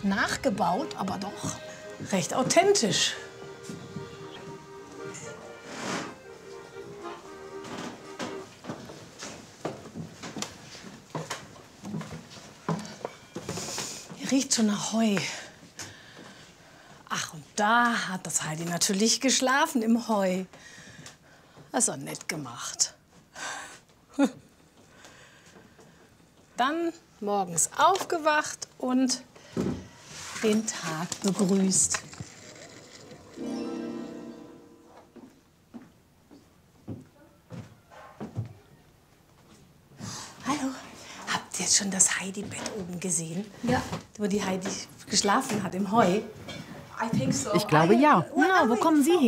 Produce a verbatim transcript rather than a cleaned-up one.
nachgebaut, aber doch recht authentisch. Hier riecht schon nach Heu. Ach, und da hat das Heidi natürlich geschlafen im Heu. Das ist doch nett gemacht. Dann morgens aufgewacht und den Tag begrüßt. Hallo, habt ihr jetzt schon das Heidi-Bett oben gesehen? Ja. Wo die Heidi geschlafen hat im Heu? Ich glaube, ja. Na, wo kommen Sie her?